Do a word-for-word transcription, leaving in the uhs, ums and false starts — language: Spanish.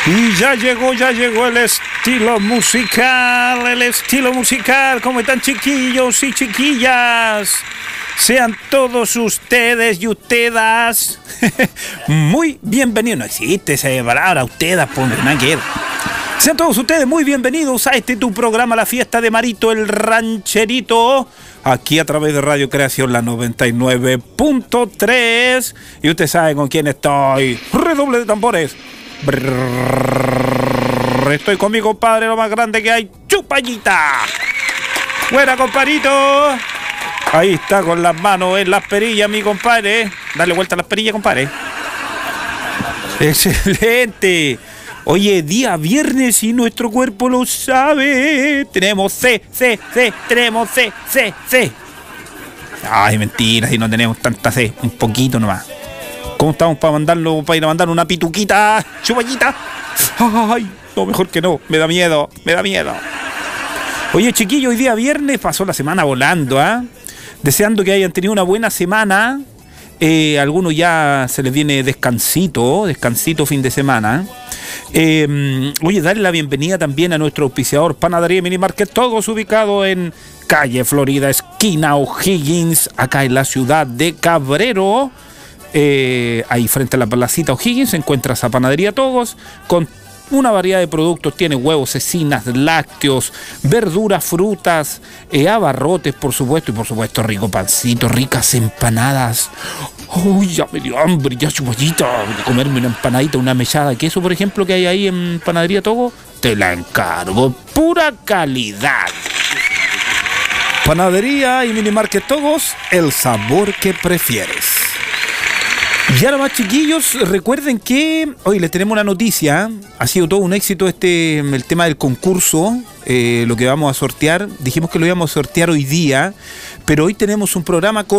Y ya llegó, ya llegó el estilo musical, el estilo musical. ¿Cómo están, chiquillos y chiquillas? Sean todos ustedes y ustedes muy bienvenidos. No existe esa palabra, ustedes, pues, nada que ver. Sean todos ustedes muy bienvenidos a este tu programa, La Fiesta de Marito, el Rancherito, aquí a través de Radio Creación, la noventa y nueve punto tres. Y usted sabe con quién estoy. Redoble de tambores. Brrr, estoy con mi compadre, lo más grande que hay, Chupallita. Buena, compadrito. Ahí está, con las manos en las perillas, mi compadre. Dale vuelta a las perillas, compadre. Excelente. Oye, día viernes y nuestro cuerpo lo sabe. Tenemos C, C, C, tenemos C, C, C. Ay, mentira, si no tenemos tanta C, un poquito nomás. ¿Cómo estamos para mandarlo, para ir a mandar una pituquita, Chupallita? Ay, no, mejor que no, me da miedo, me da miedo. Oye, chiquillos, hoy día viernes pasó la semana volando, ¿ah? ¿eh? Deseando que hayan tenido una buena semana. Eh, algunos ya se les viene descansito, descansito fin de semana. Eh, oye, darle la bienvenida también a nuestro auspiciador Panadería Mini Market, todos ubicados en calle Florida, esquina O'Higgins, acá en la ciudad de Cabrero. Eh, ahí frente a la placita O'Higgins encuentras a Panadería Todos con una variedad de productos. Tiene huevos, cecinas, lácteos, verduras, frutas, eh, abarrotes, por supuesto, y por supuesto rico pancito, ricas empanadas. Uy, ya me dio hambre, ya, Chupallita, de comerme una empanadita, una mechada de queso, por ejemplo, que hay ahí en Panadería Togo. Te la encargo, pura calidad. Panadería y Mini Market Togos, el sabor que prefieres. Y ahora más, chiquillos, recuerden que hoy les tenemos una noticia. Ha sido todo un éxito este, el tema del concurso, eh, lo que vamos a sortear. Dijimos que lo íbamos a sortear hoy día, pero hoy tenemos un programa con